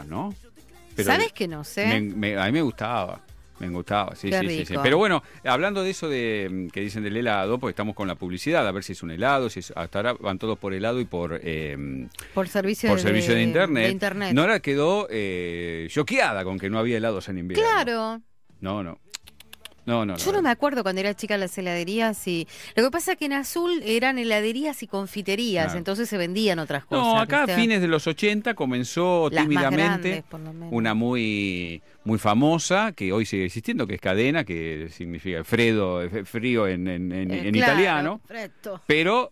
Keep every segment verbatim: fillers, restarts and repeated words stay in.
¿no? Pero ¿Sabes que no sé? me, me, a mí me gustaba. Me gustaba, sí, Qué sí, rico. sí, sí. Pero bueno, hablando de eso de que dicen del helado, porque estamos con la publicidad, a ver si es un helado, si es, hasta ahora van todos por helado y por eh, Por servicio, por de, servicio de, internet. de internet. Nora quedó eh, choqueada con que no había helados en invierno. Claro. No, no. No, no, Yo no. no me acuerdo cuando era chica las heladerías y... Lo que pasa es que en Azul eran heladerías y confiterías, Claro. entonces se vendían otras cosas. No, acá a ¿viste? fines de los ochenta comenzó Las más tímidamente grandes, por lo menos. una muy muy famosa, que hoy sigue existiendo, que es Cadena, que significa Fredo, frío en, en, en, Eh, en claro, italiano, fresco. pero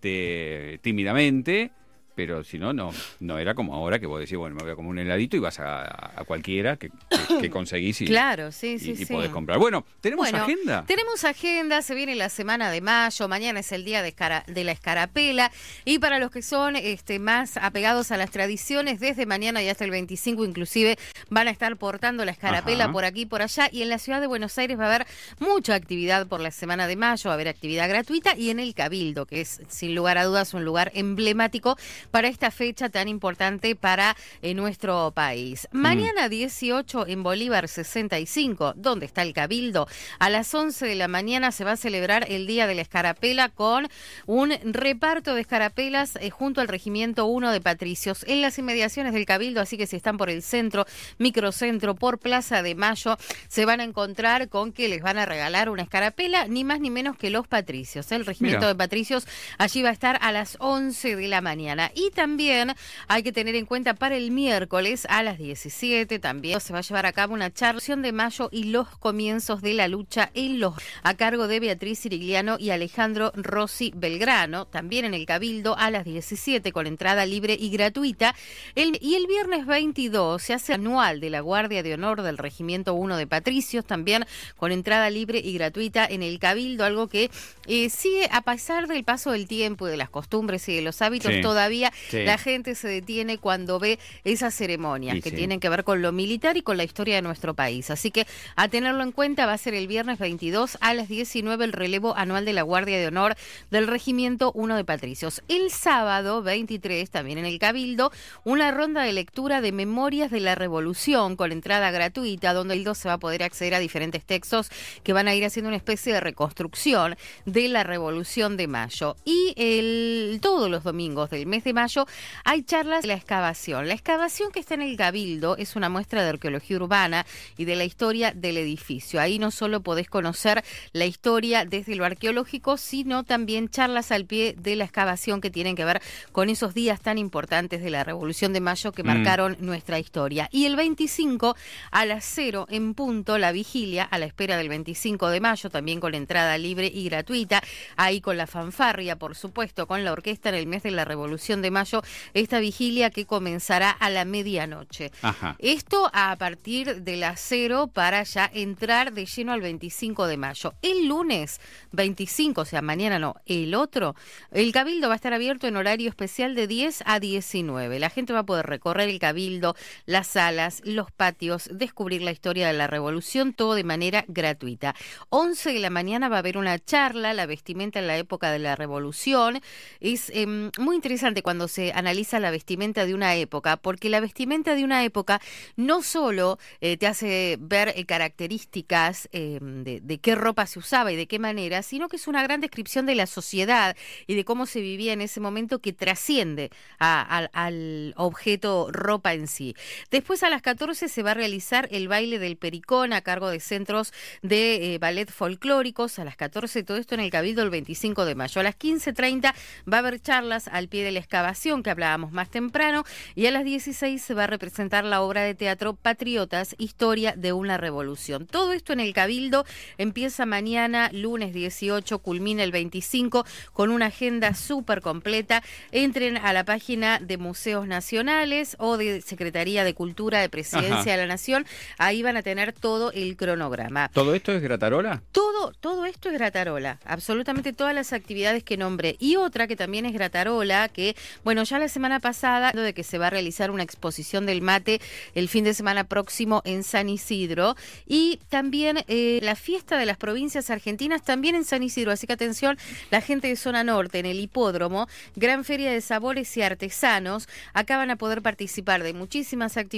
este tímidamente, pero si no, no no era como ahora que vos decís, bueno, me voy a comer un heladito y vas a, a cualquiera que, que, que conseguís y, Claro, sí, sí, y, y sí. podés comprar. Bueno, ¿tenemos Bueno, agenda? Tenemos agenda, se viene la semana de mayo, mañana es el día de, escara, de la escarapela y para los que son este, más apegados a las tradiciones, desde mañana y hasta el veinticinco inclusive van a estar portando la escarapela Ajá. por aquí y por allá y en la ciudad de Buenos Aires va a haber mucha actividad por la semana de mayo, va a haber actividad gratuita y en el Cabildo, que es sin lugar a dudas un lugar emblemático para esta fecha tan importante para eh, nuestro país. Mañana dieciocho en Bolívar sesenta y cinco, ¿dónde está el Cabildo? A las once de la mañana se va a celebrar el Día de la Escarapela con un reparto de escarapelas eh, junto al Regimiento uno de Patricios en las inmediaciones del Cabildo, así que si están por el centro, microcentro, por Plaza de Mayo, se van a encontrar con que les van a regalar una escarapela, ni más ni menos que los Patricios. El Regimiento Mira. de Patricios allí va a estar a las once de la mañana. Y también hay que tener en cuenta para el miércoles a las diecisiete también se va a llevar a cabo una charla de mayo y los comienzos de la lucha en los a cargo de Beatriz Sirigliano y Alejandro Rossi Belgrano, también en el Cabildo a las diecisiete con entrada libre y gratuita. El, y el viernes veintidós se hace anual de la Guardia de Honor del Regimiento uno de Patricios, también con entrada libre y gratuita en el Cabildo, algo que eh, sigue a pesar del paso del tiempo y de las costumbres y de los hábitos, Sí, todavía sí. la gente se detiene cuando ve esas ceremonias Sí, que sí. tienen que ver con lo militar y con la historia de nuestro país. Así que a tenerlo en cuenta, va a ser el viernes veintidós a las diecinueve el relevo anual de la Guardia de Honor del Regimiento uno de Patricios. El sábado veintitrés, también en el Cabildo, una ronda de lectura de Memorias de la Revolución con entrada gratuita, donde el dos se va a poder acceder a diferentes textos que van a ir haciendo una especie de reconstrucción de la Revolución de Mayo. Y el, todos los domingos del mes de mayo hay charlas de la excavación. La excavación que está en el Cabildo es una muestra de arqueología urbana y de la historia del edificio. Ahí no solo podés conocer la historia desde lo arqueológico, sino también charlas al pie de la excavación que tienen que ver con esos días tan importantes de la Revolución de Mayo que Mm. marcaron nuestra historia. Y el veinticinco a las cero en punto, la vigilia a la espera del veinticinco de mayo, también con entrada libre y gratuita, ahí con la fanfarria, por supuesto, con la orquesta en el mes de la Revolución de Mayo, esta vigilia que comenzará a la medianoche. Ajá. Esto a partir de las cero para ya entrar de lleno al veinticinco de mayo. El lunes veinticinco, o sea, mañana no, el otro, el Cabildo va a estar abierto en horario especial de diez a diecinueve. La gente va a poder recorrer el Cabildo, las salas, los patios, descubrir la historia de la Revolución, todo de manera gratuita. once de la mañana va a haber una charla, la vestimenta en la época de la Revolución. Es eh, muy interesante cuando se analiza la vestimenta de una época, porque la vestimenta de una época no solo eh, te hace ver eh, características eh, de, de qué ropa se usaba y de qué manera, sino que es una gran descripción de la sociedad y de cómo se vivía en ese momento que trasciende a, a, al objeto ropa en sí. Después a las catorce se va a realizar el baile del Pericón a cargo de centros de eh, ballet folclóricos. A las catorce todo esto en el Cabildo el veinticinco de mayo. A las quince treinta va a haber charlas al pie de la excavación que hablábamos más temprano y a las dieciséis se va a representar la obra de teatro Patriotas, Historia de una Revolución. Todo esto en el Cabildo empieza mañana, lunes dieciocho, culmina el veinticinco con una agenda súper completa. Entren a la página de Museos Nacionales o de Secretaría de Cultura de Presidencia Ajá. de la Nación. Ahí van a tener todo el cronograma. ¿Todo esto es gratarola? Todo, todo esto es gratarola, absolutamente todas las actividades que nombré. Y otra que también es gratarola, que, bueno, ya la semana pasada, de que se va a realizar una exposición del mate el fin de semana próximo en San Isidro. Y también eh, la fiesta de las provincias argentinas también en San Isidro. Así que atención, la gente de zona norte, en el hipódromo, gran feria de sabores y artesanos. Acá van a poder participar de muchísimas actividades.